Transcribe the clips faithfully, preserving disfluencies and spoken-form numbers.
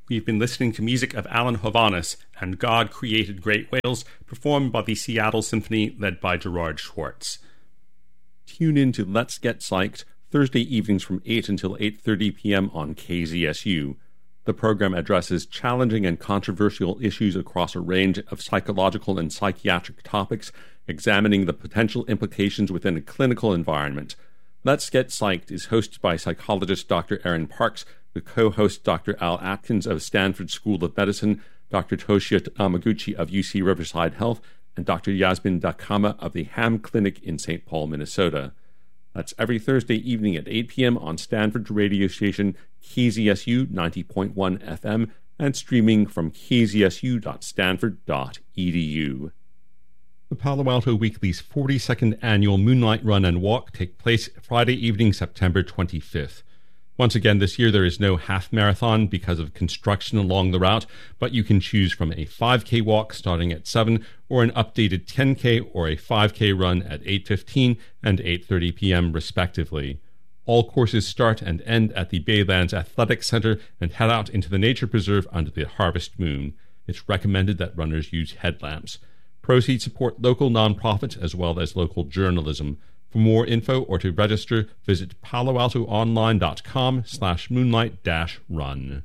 We've been listening to music of Alan Hovhaness and God Created Great Whales, performed by the Seattle Symphony, led by Gerard Schwartz. Tune in to Let's Get Psyched, Thursday evenings from eight until eight thirty p.m. on K Z S U. The program addresses challenging and controversial issues across a range of psychological and psychiatric topics, examining the potential implications within a clinical environment. Let's Get Psyched is hosted by psychologist Doctor Erin Parks, with co-host Doctor Al Atkins of Stanford School of Medicine, Doctor Toshio Yamaguchi of U C Riverside Health, and Doctor Yasmin Dakama of the Ham Clinic in Saint Paul, Minnesota. That's every Thursday evening at eight p.m. on Stanford's radio station K Z S U ninety point one F M and streaming from k z s u dot stanford dot e d u. The Palo Alto Weekly's forty-second annual Moonlight Run and Walk take place Friday evening, September twenty-fifth. Once again, this year there is no half marathon because of construction along the route, but you can choose from a five K walk starting at seven or an updated ten K or a five K run at eight fifteen and eight thirty p.m. respectively. All courses start and end at the Baylands Athletic Center and head out into the nature preserve under the harvest moon. It's recommended that runners use headlamps. Proceeds support local nonprofits as well as local journalism. For more info or to register, visit paloaltoonline.com slash moonlight dash run.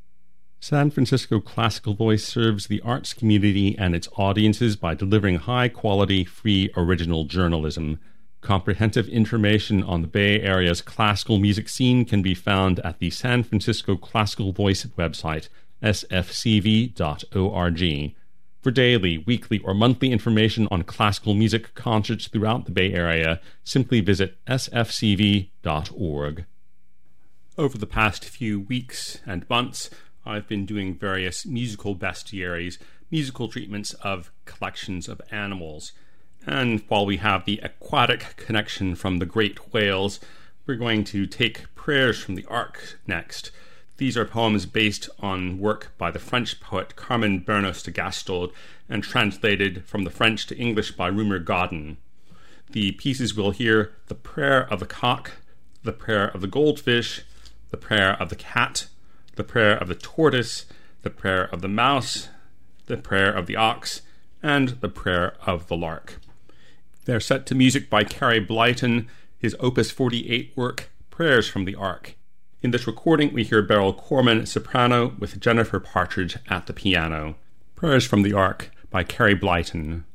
San Francisco Classical Voice serves the arts community and its audiences by delivering high-quality, free, original journalism. Comprehensive information on the Bay Area's classical music scene can be found at the San Francisco Classical Voice website, s f c v dot org. For daily, weekly, or monthly information on classical music concerts throughout the Bay Area, simply visit s f c v dot org. Over the past few weeks and months, I've been doing various musical bestiaries, musical treatments of collections of animals. And while we have the aquatic connection from the great whales, we're going to take prayers from the Ark next. These are poems based on work by the French poet Carmen Bernos de Gastald and translated from the French to English by Rumer Godden. The pieces will hear the prayer of the cock, the prayer of the goldfish, the prayer of the cat, the prayer of the tortoise, the prayer of the mouse, the prayer of the ox, and the prayer of the lark. They're set to music by Carey Blyton, his Opus forty-eight work, Prayers from the Ark. In this recording, we hear Beryl Corman, soprano, with Jennifer Partridge at the piano. Prayers from the Ark by Carey Blyton.